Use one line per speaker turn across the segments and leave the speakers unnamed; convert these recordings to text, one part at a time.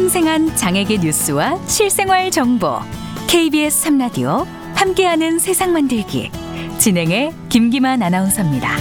생생한 장애계 뉴스와 실생활 정보, KBS 3라디오 함께하는 세상 만들기, 진행의 김기만 아나운서입니다.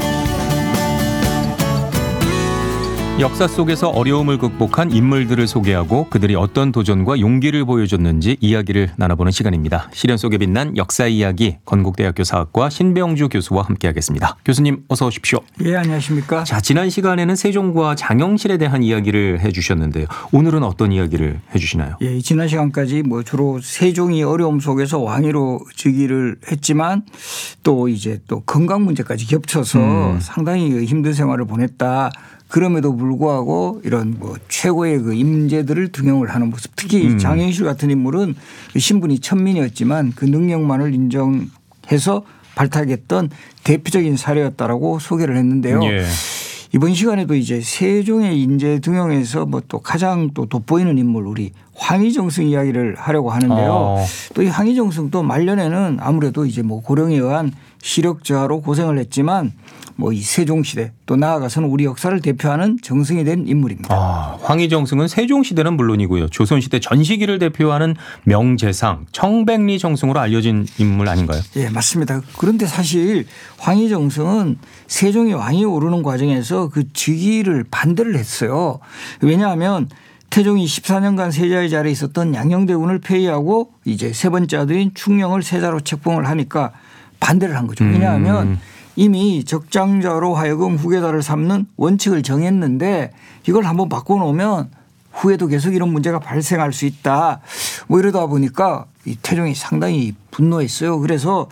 역사 속에서 어려움을 극복한 인물들을 소개하고 그들이 어떤 도전과 용기를 보여줬는지 이야기를 나눠보는 시간입니다. 시련 속에 빛난 역사 이야기, 건국대학교 사학과 신병주 교수와 함께하겠습니다. 교수님 어서 오십시오.
예, 안녕하십니까.
자, 지난 시간에는 세종과 장영실에 대한 이야기를 해주셨는데요. 오늘은 어떤 이야기를 해주시나요?
예, 지난 시간까지 주로 세종이 어려움 속에서 왕위로 즉위를 했지만 또 이제 또 건강 문제까지 겹쳐서 상당히 힘든 생활을 보냈다. 그럼에도 불구하고 이런 최고의 그 임재들을 등용을 하는 모습, 특히 장영실 같은 인물은 신분이 천민이었지만 그 능력만을 인정해서 발탁했던 대표적인 사례였다라고 소개를 했는데요.
예.
이번 시간에도 이제 세종의 인재 등용에서 또 가장 또 돋보이는 인물 우리 황희정승 이야기를 하려고 하는데요. 또 이 황희정승도 말년에는 아무래도 이제 고령에 의한 시력 저하로 고생을 했지만 이 세종시대 또 나아가서는 우리 역사를 대표하는 정승이 된 인물입니다.
황희정승은 세종시대는 물론이고요. 조선시대 전시기를 대표하는 명재상, 청백리 정승으로 알려진 인물 아닌가요?
예, 맞습니다. 그런데 사실 황희정승은 세종이 왕위 오르는 과정에서 그 즉위를 반대를 했어요. 왜냐하면 태종이 14년간 세자의 자리에 있었던 양녕대군을 폐위하고 이제 세 번째 아들인 충녕을 세자로 책봉을 하니까 반대를 한 거죠. 왜냐하면 이미 적장자로 하여금 후계자를 삼는 원칙을 정했는데 이걸 한번 바꿔놓으면 후에도 계속 이런 문제가 발생할 수 있다. 이러다 보니까 이 태종이 상당히 분노했어요. 그래서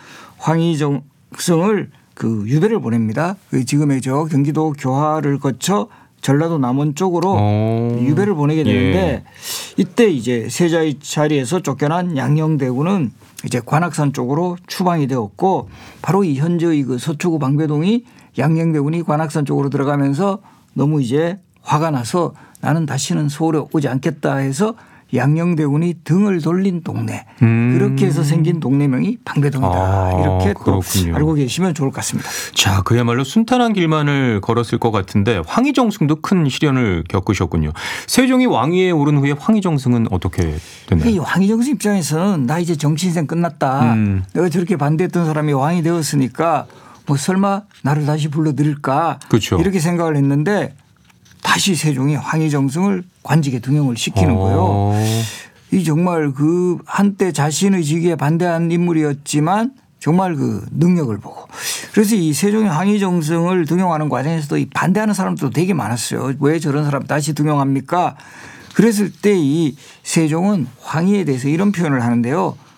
황희정승을 그 유배를 보냅니다. 지금의 경기도 교화를 거쳐 전라도 남원 쪽으로 유배를 보내게 되는데 이때 이제 세자의 자리에서 쫓겨난 양녕대군은 이제 관악산 쪽으로 추방이 되었고 바로 이 현재의 그 서초구 방배동이 양녕대군이 관악산 쪽으로 들어가면서 너무 이제 화가 나서 나는 다시는 서울에 오지 않겠다 해서 양녕대군이 등을 돌린 동네 그렇게 해서 생긴 동네명이 방배동이다. 이렇게 또 알고 계시면 좋을 것 같습니다.
자, 그야말로 순탄한 길만을 걸었을 것 같은데 황희정승도 큰 시련을 겪으셨군요. 세종이 왕위에 오른 후에 황희정승은 어떻게 됐나요?
황희정승 입장에서는 나 이제 정치 인생 끝났다. 내가 저렇게 반대했던 사람이 왕이 되었으니까 설마 나를 다시 불러들일까.
그렇죠.
이렇게 생각을 했는데 다시 세종이 황희정승을 관직에 등용을 시키는 거예요. 이 정말 그 한때 자신의 직위에 반대한 인물이었지만 정말 그 능력을 보고 그래서 이 세종이 황희정승을 등용하는 과정에서도 이 반대하는 사람도 되게 많았어요. 왜 저런 사람 다시 등용합니까? 그랬을 때 이 세종은 황희에 대해서 이런 표현을 하는데요.